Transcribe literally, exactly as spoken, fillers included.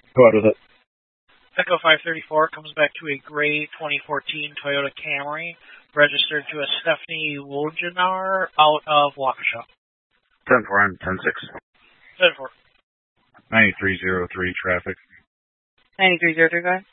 Go out with it. Echo five thirty-four comes back to a gray twenty fourteen Toyota Camry, registered to a Stephanie Wojenar out of Waukesha. ten four, I'm ten six. ten four. ninety-three oh three traffic. ninety-three oh three, go ahead.